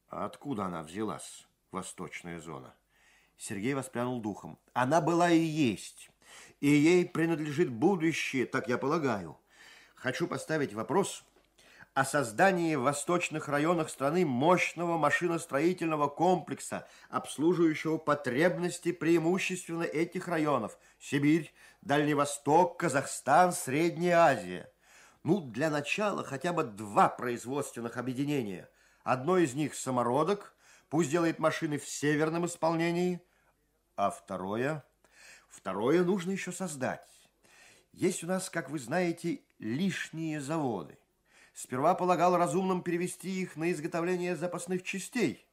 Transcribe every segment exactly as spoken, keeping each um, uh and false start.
А откуда она взялась, восточная зона? Сергей воспрянул духом. Она была и есть. И ей принадлежит будущее, так я полагаю. Хочу поставить вопрос о создании в восточных районах страны мощного машиностроительного комплекса, обслуживающего потребности преимущественно этих районов. Сибирь, Дальний Восток, Казахстан, Средняя Азия. Ну, для начала хотя бы два производственных объединения. Одно из них самородок, пусть делает машины в северном исполнении, а второе... Второе нужно еще создать. Есть у нас, как вы знаете, лишние заводы. Сперва полагал разумным перевести их на изготовление запасных частей.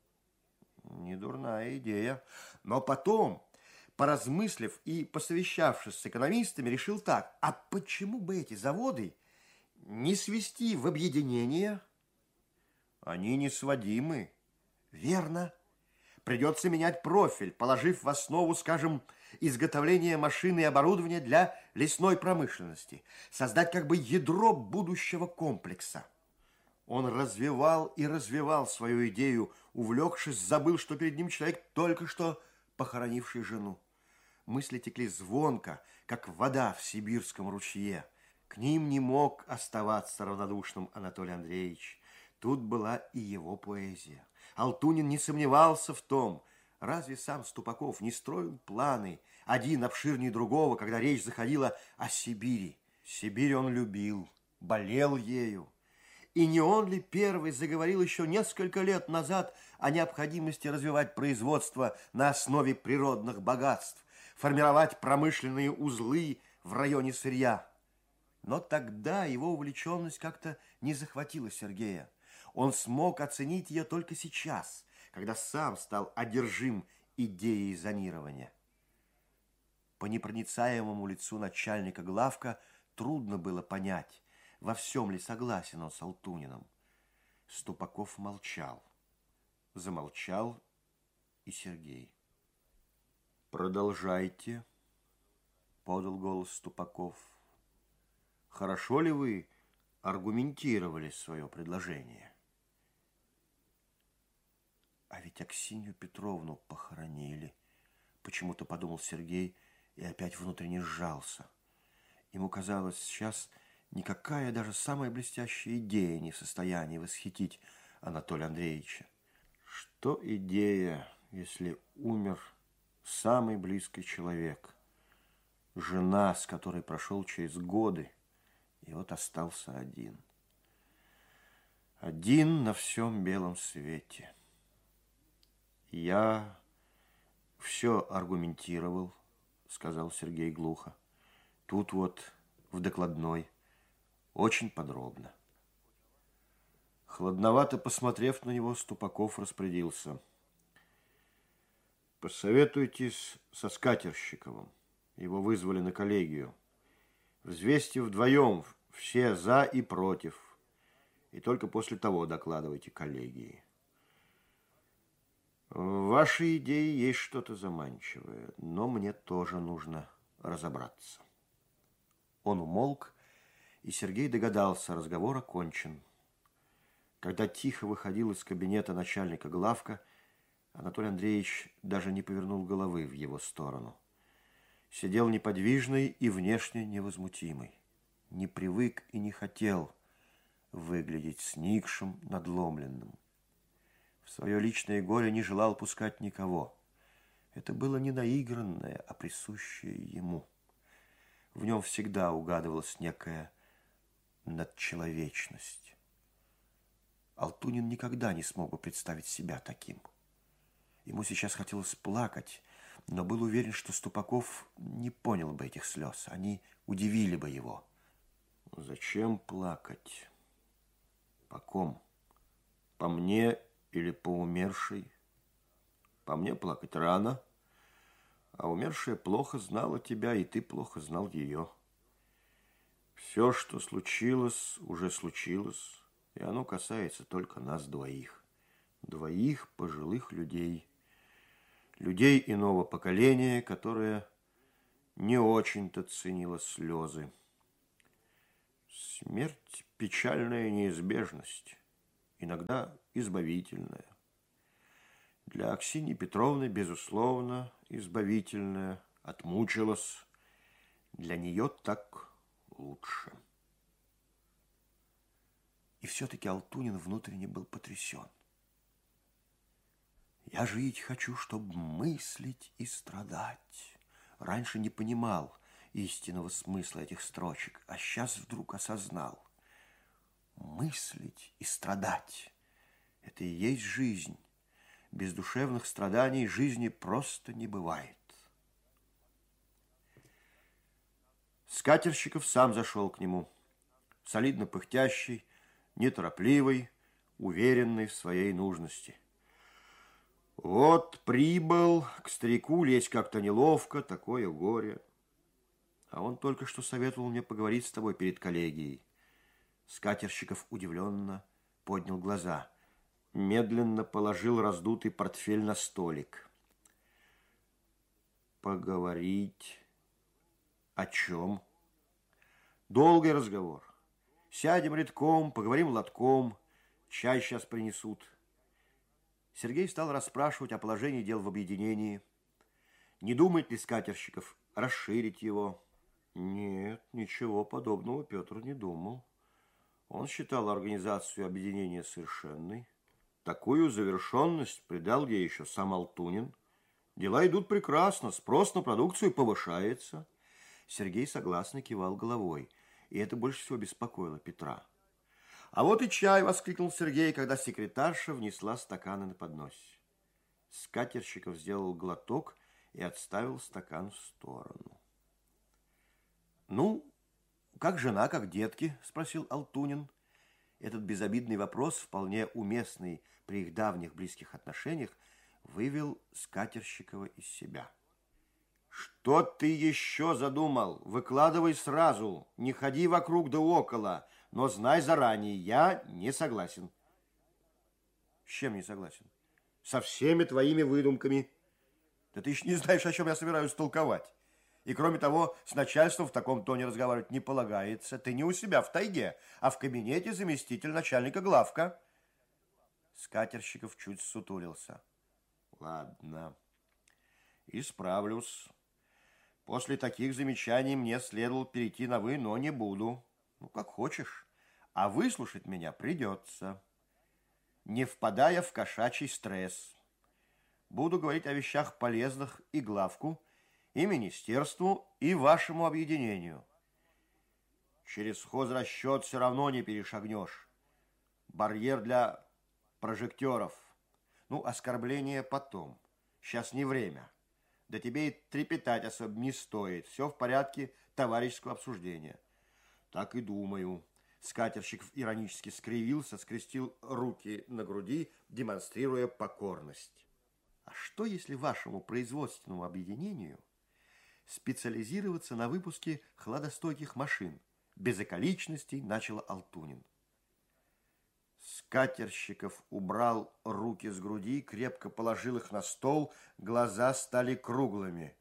Недурная идея. Но потом, поразмыслив и посовещавшись с экономистами, решил так. А почему бы эти заводы не свести в объединение? Они не сводимы. Верно. Придется менять профиль, положив в основу, скажем, изготовление машин и оборудования для лесной промышленности. Создать как бы ядро будущего комплекса. Он развивал и развивал свою идею, увлекшись, забыл, что перед ним человек, только что похоронивший жену. Мысли текли звонко, как вода в сибирском ручье. К ним не мог оставаться равнодушным Анатолий Андреевич. Тут была и его поэзия. Алтунин не сомневался в том, разве сам Ступаков не строил планы, один обширнее другого, когда речь заходила о Сибири. Сибирь он любил, болел ею. И не он ли первый заговорил еще несколько лет назад о необходимости развивать производство на основе природных богатств, формировать промышленные узлы в районе сырья? Но тогда его увлеченность как-то не захватила Сергея. Он смог оценить ее только сейчас, когда сам стал одержим идеей зонирования. По непроницаемому лицу начальника главка трудно было понять, во всем ли согласен он с Алтуниным. Ступаков молчал. Замолчал и Сергей. «Продолжайте», — подал голос Ступаков. «Хорошо ли вы аргументировали свое предложение?» А ведь Аксинью Петровну похоронили, почему-то подумал Сергей и опять внутренне сжался. Ему казалось, сейчас никакая, даже самая блестящая идея не в состоянии восхитить Анатолия Андреевича. Что идея, если умер самый близкий человек, жена, с которой прошел через годы, и вот остался один. Один на всем белом свете. Я все аргументировал, сказал Сергей глухо. Тут вот в докладной, очень подробно. Хладновато посмотрев на него, Ступаков распорядился. Посоветуйтесь со Скатерщиковым. Его вызвали на коллегию. Взвесьте вдвоем все за и против. И только после того докладывайте коллегии. В вашей идее есть что-то заманчивое, но мне тоже нужно разобраться. Он умолк, и Сергей догадался, разговор окончен. Когда тихо выходил из кабинета начальника главка, Анатолий Андреевич даже не повернул головы в его сторону. Сидел неподвижный и внешне невозмутимый. Не привык и не хотел выглядеть сникшим, надломленным. В свое личное горе не желал пускать никого. Это было не наигранное, а присущее ему. В нем всегда угадывалась некая надчеловечность. Алтунин никогда не смог бы представить себя таким. Ему сейчас хотелось плакать, но был уверен, что Ступаков не понял бы этих слез. Они удивили бы его. Зачем плакать? По ком? По мне или по умершей? По мне плакать рано, а умершая плохо знала тебя, и ты плохо знал ее. Все, что случилось, уже случилось, и оно касается только нас двоих. Двоих пожилых людей. Людей иного поколения, которое не очень-то ценило слезы. Смерть – печальная неизбежность. иногда избавительное. Для Аксиньи Петровны, безусловно, избавительное. Отмучилась. Для нее так лучше. И все-таки Алтунин внутренне был потрясен. Я жить хочу, чтобы мыслить и страдать. Раньше не понимал истинного смысла этих строчек, а сейчас вдруг осознал. Мыслить и страдать – это и есть жизнь. Без душевных страданий жизни просто не бывает. Скатерщиков сам зашел к нему, солидно пыхтящий, неторопливый, уверенный в своей нужности. Вот прибыл, к старику лезть как-то неловко, такое горе. А он только что советовал мне поговорить с тобой перед коллегией. Скатерщиков удивленно поднял глаза, медленно положил раздутый портфель на столик. Поговорить? О чем? Долгий разговор. Сядем рядком, поговорим лотком, чай сейчас принесут. Сергей стал расспрашивать о положении дел в объединении. Не думает ли Скатерщиков расширить его? Нет, ничего подобного Петр не думал. Он считал организацию объединения совершенной. Такую завершенность придал ей еще сам Алтунин. Дела идут прекрасно, спрос на продукцию повышается. Сергей согласно кивал головой, и это больше всего беспокоило Петра. А вот и чай, воскликнул Сергей, когда секретарша внесла стаканы на подносе. Скатерщиков сделал глоток и отставил стакан в сторону. Ну, как жена, как детки? Спросил Алтунин. Этот безобидный вопрос, вполне уместный при их давних близких отношениях, вывел Скатерщикова из себя. Что ты еще задумал? Выкладывай сразу, не ходи вокруг да около, но знай заранее, я не согласен. С чем не согласен? Со всеми твоими выдумками. Да ты еще не знаешь, о чем я собираюсь толковать. И кроме того, с начальством в таком тоне разговаривать не полагается. Ты не у себя в тайге, а в кабинете заместитель начальника главка. Скатерщиков чуть сутулился. Ладно, исправлюсь. После таких замечаний мне следовало перейти на «вы», но не буду. Ну, как хочешь. А выслушать меня придется, не впадая в кошачий стресс. Буду говорить о вещах полезных и главку, и министерству, и вашему объединению. Через хозрасчет все равно не перешагнешь. Барьер для прожекторов. Ну, оскорбление потом. Сейчас не время. Да тебе и трепетать особо не стоит. Все в порядке товарищеского обсуждения. Так и думаю. Скатерщиков иронически скривился, скрестил руки на груди, демонстрируя покорность. А что, если вашему производственному объединению специализироваться на выпуске хладостойких машин? Без околичностей начал Алтунин. Скатерщиков убрал руки с груди, крепко положил их на стол, глаза стали круглыми.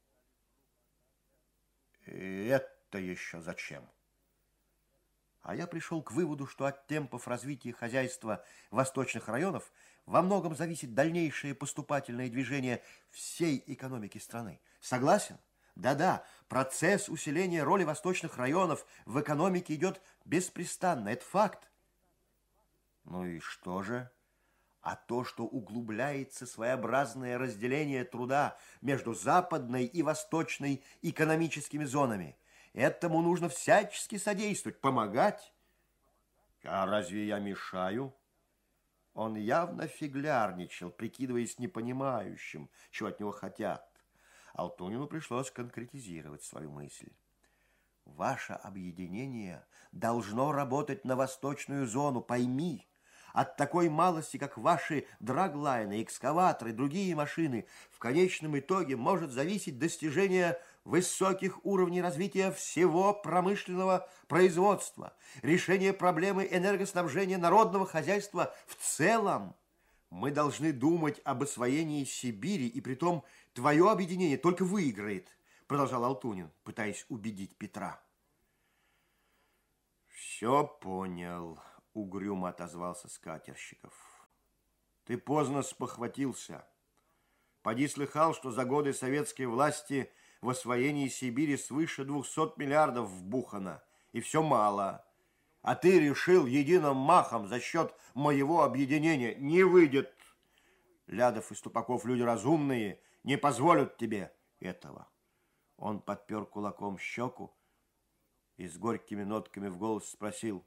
И это еще зачем? А я пришел к выводу, что от темпов развития хозяйства восточных районов во многом зависит дальнейшее поступательное движение всей экономики страны. Согласен? Да-да, процесс усиления роли восточных районов в экономике идет беспрестанно, это факт. Ну и что же? А то, что углубляется своеобразное разделение труда между западной и восточной экономическими зонами. Этому нужно всячески содействовать, помогать. А разве я мешаю? Он явно фиглярничал, прикидываясь непонимающим, чего от него хотят. Алтунину пришлось конкретизировать свою мысль. Ваше объединение должно работать на восточную зону, пойми. От такой малости, как ваши драглайны, экскаваторы, другие машины, в конечном итоге может зависеть достижение высоких уровней развития всего промышленного производства, решение проблемы энергоснабжения народного хозяйства в целом. Мы должны думать об освоении Сибири, и притом твое объединение только выиграет, продолжал Алтунин, пытаясь убедить Петра. Все понял. Угрюмо отозвался Скатерщиков. Ты поздно спохватился. Поди слыхал, что за годы советской власти в освоении Сибири свыше двухсот миллиардов вбухано, и все мало. А ты решил единым махом за счет моего объединения. Не выйдет. Лядов и Ступаков люди разумные, не позволят тебе этого. Он подпер кулаком щеку и с горькими нотками в голос спросил: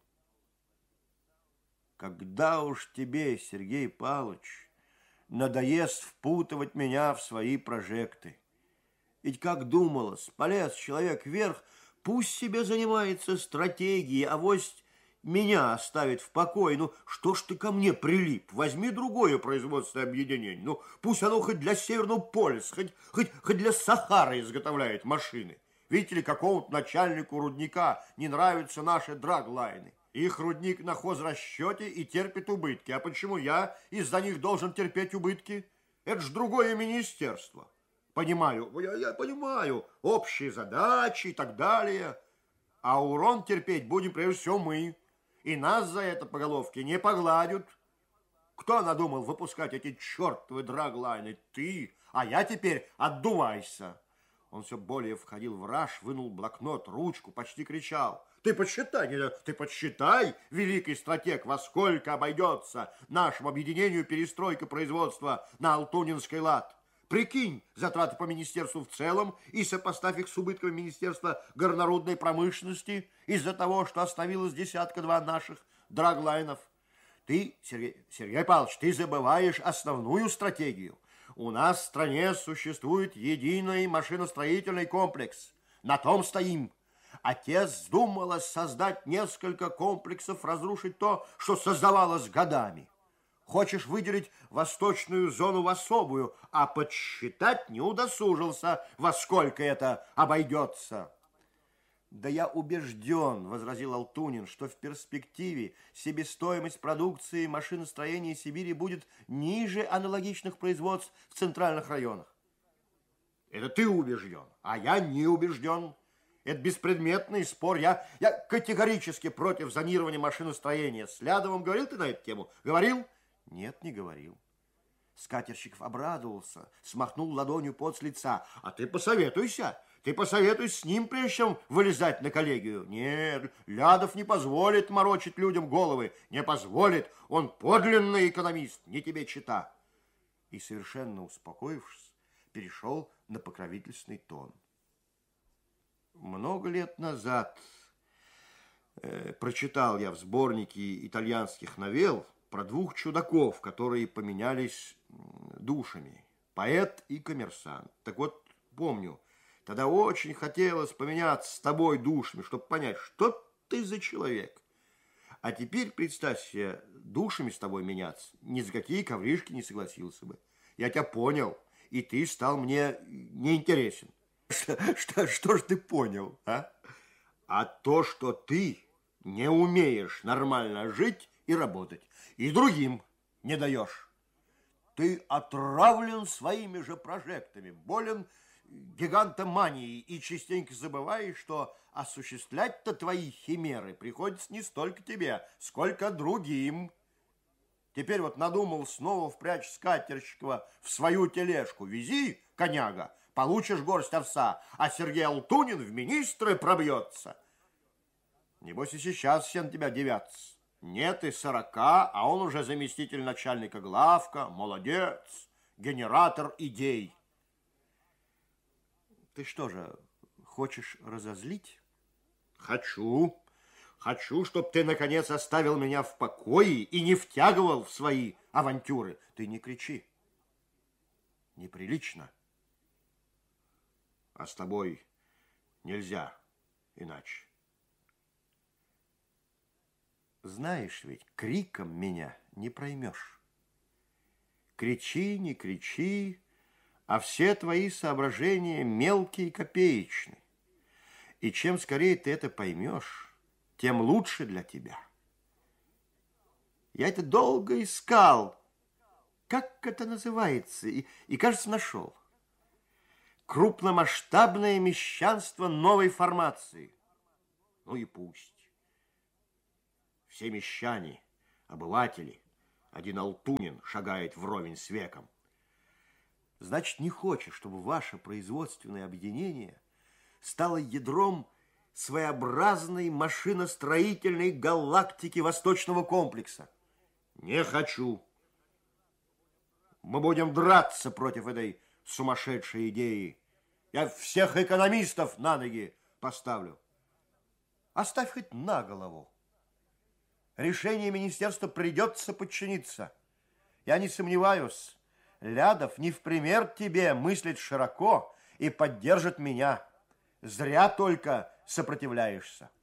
когда уж тебе, Сергей Павлович, надоест впутывать меня в свои прожекты? Ведь, как думалось, полез человек вверх, пусть себе занимается стратегией, авось меня оставит в покое. Ну, что ж ты ко мне прилип? Возьми другое производственное объединение. Ну, пусть оно хоть для Северного полюса, хоть, хоть, хоть для Сахары изготовляет машины. Видите ли, какому-то начальнику рудника не нравятся наши драглайны. Их рудник на хозрасчете и терпит убытки. А почему я из-за них должен терпеть убытки? Это ж другое министерство. Понимаю, я, я понимаю, общие задачи и так далее. А урон терпеть будем прежде всего мы. И нас за это по головке не погладят. Кто надумал выпускать эти чертовы драглайны? Ты, а я теперь отдувайся. Он все более входил в раж, вынул блокнот, ручку, почти кричал: ты подсчитай, ты подсчитай, великий стратег, во сколько обойдется нашему объединению перестройка производства на Алтунинский лад. Прикинь затраты по министерству в целом и сопоставь их с убытками Министерства горнорудной промышленности из-за того, что остановилось десятка-два наших драглайнов. Ты, Сергей, Сергей Павлович, ты забываешь основную стратегию. У нас в стране существует единый машиностроительный комплекс. На том стоим. Отец вздумалось создать несколько комплексов, разрушить то, что создавалось годами. Хочешь выделить восточную зону в особую, а подсчитать не удосужился, во сколько это обойдется. Да я убежден, возразил Алтунин, что в перспективе себестоимость продукции машиностроения Сибири будет ниже аналогичных производств в центральных районах. Это ты убежден, а я не убежден. Это беспредметный спор. Я, я категорически против зонирования машиностроения. С Лядовым говорил ты на эту тему? Говорил? Нет, не говорил. Скатерщиков обрадовался, смахнул ладонью пот с лица. А ты посоветуйся. Ты посоветуйся с ним, прежде чем вылезать на коллегию. Нет, Лядов не позволит морочить людям головы. Не позволит. Он подлинный экономист, не тебе чита. И, совершенно успокоившись, перешел на покровительственный тон. Много лет назад э, прочитал я в сборнике итальянских новелл про двух чудаков, которые поменялись душами. Поэт и коммерсант. Так вот, помню, тогда очень хотелось поменяться с тобой душами, чтобы понять, что ты за человек. А теперь, представь себе, душами с тобой меняться ни за какие ковришки не согласился бы. Я тебя понял, и ты стал мне неинтересен. Что, что, что ж ты понял, а? А то, что ты не умеешь нормально жить и работать, и другим не даешь. Ты отравлен своими же прожектами, болен гигантоманией и частенько забываешь, что осуществлять-то твои химеры приходится не столько тебе, сколько другим. Теперь вот надумал снова впрячь Скатерщикова в свою тележку. Вези, коняга, получишь горсть овса, а Сергей Алтунин в министры пробьется. Небось и сейчас все на тебя девятся. Нет и сорока, а он уже заместитель начальника главка. Молодец, генератор идей. Ты что же, хочешь разозлить? Хочу. Хочу, чтобы ты, наконец, оставил меня в покое и не втягивал в свои авантюры. Ты не кричи. Неприлично. А с тобой нельзя иначе. Знаешь ведь, криком меня не проймешь. Кричи, не кричи, а все твои соображения мелкие и копеечные. И чем скорее ты это поймешь, тем лучше для тебя. Я это долго искал. Как это называется? И, и кажется, нашел. Крупномасштабное мещанство новой формации. Ну и пусть. Все мещане, обыватели. Один Алтунин шагает вровень с веком. Значит, не хочешь, чтобы ваше производственное объединение стало ядром своеобразной машиностроительной галактики Восточного комплекса? Не хочу. Мы будем драться против этой сумасшедшей идеи. Я всех экономистов на ноги поставлю. Оставь хоть на голову. Решение министерства придется подчиниться. Я не сомневаюсь, Лядов не в пример тебе мыслит широко и поддержит меня. Зря только сопротивляешься.